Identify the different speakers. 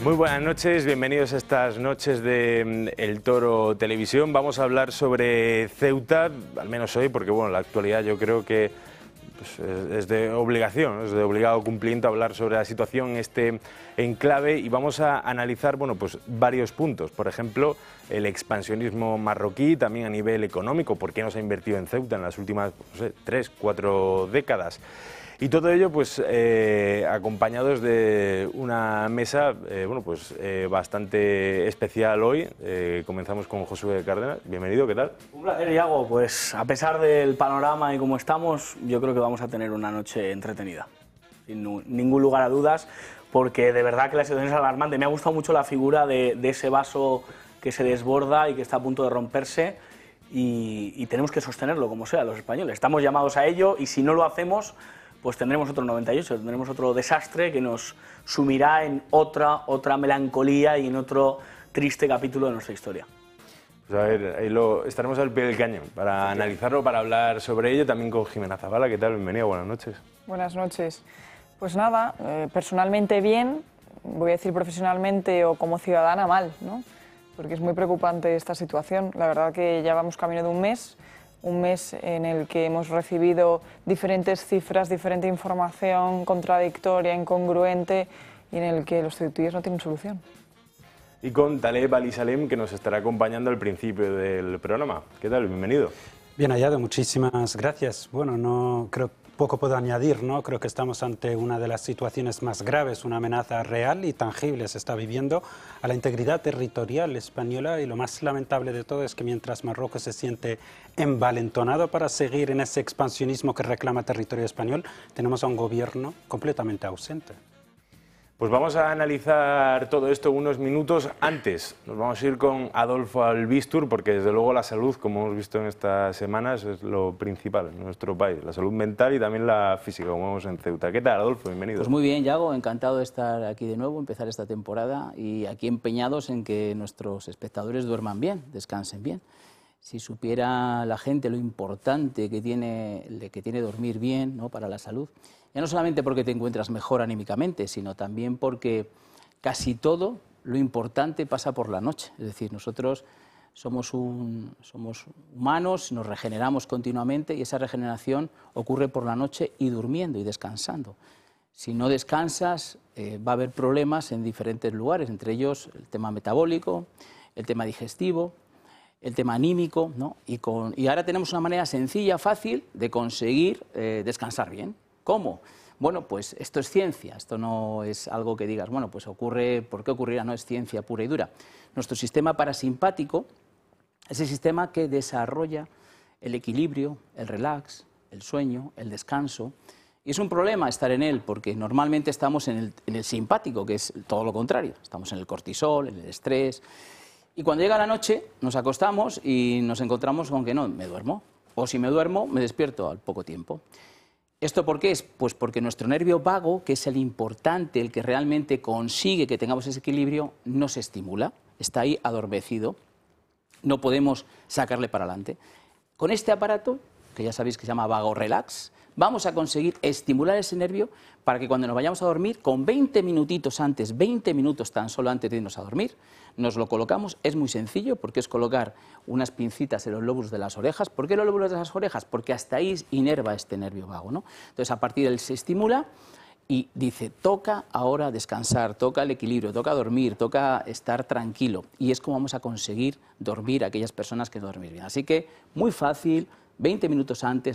Speaker 1: Muy buenas noches, bienvenidos a estas noches de El Toro Televisión. Vamos a hablar sobre Ceuta, al menos hoy, porque bueno, la actualidad yo creo que pues, es de obligación, es de obligado cumplimiento hablar sobre la situación en este enclave, y vamos a analizar bueno, pues, varios puntos. Por ejemplo, el expansionismo marroquí, también a nivel económico, por qué no se ha invertido en Ceuta en las últimas, no sé, 3, 4 décadas. Y todo ello pues acompañados de una mesa bueno, pues, bastante especial hoy. Comenzamos con Josué Cárdenas. Bienvenido, ¿qué tal?
Speaker 2: Un placer, Iago. Pues a pesar del panorama y cómo estamos, yo creo que vamos a tener una noche entretenida, sin ningún lugar a dudas, porque de verdad que la situación es alarmante. Me ha gustado mucho la figura de ese vaso que se desborda y que está a punto de romperse, y tenemos que sostenerlo como sea los españoles. Estamos llamados a ello, y si no lo hacemos, pues tendremos otro 98, tendremos otro desastre que nos sumirá en otra melancolía y en otro triste capítulo de nuestra historia.
Speaker 1: Pues a ver, ahí estaremos al pie del cañón para analizarlo, para hablar sobre ello, también con Jimena Zavala. ¿Qué tal? Bienvenida, buenas noches.
Speaker 3: Buenas noches. Pues nada, personalmente bien, voy a decir profesionalmente o como ciudadana mal, ¿no? Porque es muy preocupante esta situación. La verdad que ya vamos camino de un mes en el que hemos recibido diferentes cifras, diferente información contradictoria, incongruente, y en el que los ceutíes no tienen solución.
Speaker 1: Y con Taleb Ali-Salem, que nos estará acompañando al principio del programa. ¿Qué tal? Bienvenido.
Speaker 4: Bien hallado, muchísimas gracias. Bueno, no creo poco puedo añadir, ¿no? Creo que estamos ante una de las situaciones más graves, una amenaza real y tangible se está viviendo a la integridad territorial española, y lo más lamentable de todo es que mientras Marruecos se siente envalentonado para seguir en ese expansionismo que reclama territorio español, tenemos a un gobierno completamente ausente.
Speaker 1: Pues vamos a analizar todo esto unos minutos. Antes nos vamos a ir con Adolfo Albistur, porque desde luego la salud, como hemos visto en estas semanas, es lo principal en nuestro país. La salud mental y también la física, como vemos en Ceuta. ¿Qué tal, Adolfo? Bienvenido.
Speaker 5: Pues muy bien, Iago, encantado de estar aquí de nuevo, empezar esta temporada, y aquí empeñados en que nuestros espectadores duerman bien, descansen bien. Si supiera la gente lo importante que tiene dormir bien, ¿no?, para la salud. Ya no solamente porque te encuentras mejor anímicamente, sino también porque casi todo lo importante pasa por la noche. Es decir, nosotros somos humanos, nos regeneramos continuamente, y esa regeneración ocurre por la noche y durmiendo y descansando. Si no descansas, va a haber problemas en diferentes lugares, entre ellos el tema metabólico, el tema digestivo, el tema anímico, ¿no? Y ahora tenemos una manera sencilla, fácil, de conseguir descansar bien. ¿Cómo? Bueno, pues esto es ciencia, esto no es algo que digas, bueno, pues ocurre, ¿por qué ocurrirá? No, es ciencia pura y dura. Nuestro sistema parasimpático es el sistema que desarrolla el equilibrio, el relax, el sueño, el descanso. Y es un problema estar en él, porque normalmente estamos en el simpático, que es todo lo contrario. Estamos en el cortisol, en el estrés. Y cuando llega la noche, nos acostamos y nos encontramos con que no, me duermo. O si me duermo, me despierto al poco tiempo. ¿Esto por qué es? Pues porque nuestro nervio vago, que es el importante, el que realmente consigue que tengamos ese equilibrio, no se estimula, está ahí adormecido, no podemos sacarle para adelante. Con este aparato, que ya sabéis que se llama Vago Relax, vamos a conseguir estimular ese nervio para que cuando nos vayamos a dormir, con 20 minutitos antes, 20 minutos tan solo antes de irnos a dormir, nos lo colocamos. Es muy sencillo, porque es colocar unas pincitas en los lóbulos de las orejas. ¿Por qué los lóbulos de las orejas? Porque hasta ahí inerva este nervio vago, ¿no? Entonces, a partir de él se estimula y dice, toca ahora descansar, toca el equilibrio, toca dormir, toca estar tranquilo. Y es como vamos a conseguir dormir a aquellas personas que no dormir bien. Así que, muy fácil, 20 minutos antes,